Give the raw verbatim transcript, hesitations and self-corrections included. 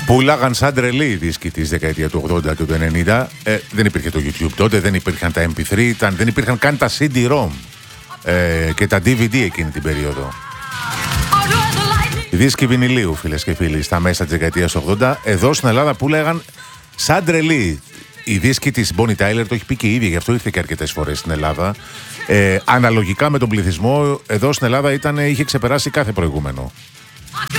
Πουλάγαν σαν τρελή οι δίσκοι της δεκαετία του ογδόντα και του ενενήντα. Ε, δεν υπήρχε το YouTube τότε, δεν υπήρχαν τα εμ πι θρι, ήταν, δεν υπήρχαν καν τα σι ντι-ρομ ε, και τα ντι βι ντι εκείνη την περίοδο. Οι δίσκοι βινιλίου, φίλες και φίλοι, στα μέσα της δεκαετίας του ογδόντα, εδώ στην Ελλάδα πουλάγαν σαν τρελή. Η δίσκη της Bonnie Tyler, το έχει πει και η ίδια, γι' αυτό ήρθε και αρκετές φορές στην Ελλάδα. Ε, αναλογικά με τον πληθυσμό, εδώ στην Ελλάδα ήταν, είχε ξεπεράσει κάθε προηγούμενο.